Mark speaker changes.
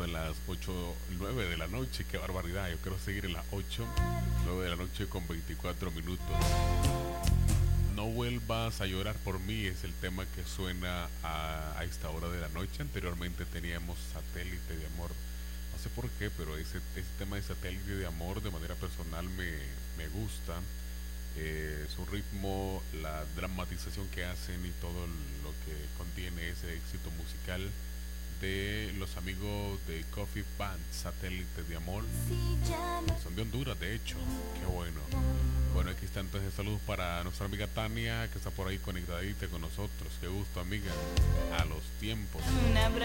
Speaker 1: de las 8:09 de la noche. Qué barbaridad, yo quiero seguir en las 8:09 de la noche con 24 minutos. No vuelvas a llorar por mí es el tema que suena a esta hora de la noche. Anteriormente teníamos Satélite de Amor. No sé por qué, pero ese tema de Satélite de Amor de manera personal me gusta. Su ritmo, la dramatización que hacen y todo lo que contiene ese éxito musical de los amigos de Coffee Band, Satélite de Amor. Son de Honduras, de hecho. Qué bueno. Bueno, aquí está entonces saludos para nuestra amiga Tania, que está por ahí conectadita con nosotros. Qué gusto, amiga. A los tiempos.